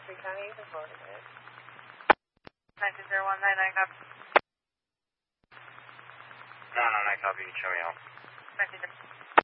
Three County, you can forward it. 190199, copy. 999, copy, show me out. 19.